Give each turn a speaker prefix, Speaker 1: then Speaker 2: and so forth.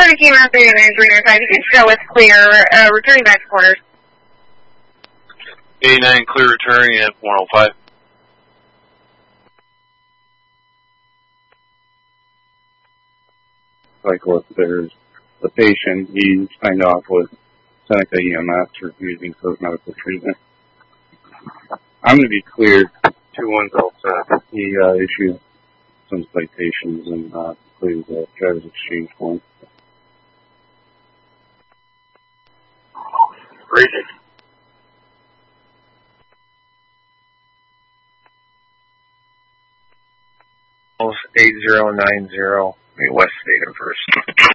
Speaker 1: Cherokee Mountain 3935, you can show us clear, returning back to quarters.
Speaker 2: 89 clear returning at 105.
Speaker 3: Cyclist, there's the patient, he signed off with Seneca EMS refusing for medical treatment. I'm going to be cleared. 2-1's all set. He issued some citations and completed the driver's exchange form.
Speaker 2: Rated.
Speaker 4: Almost 8090, West State first.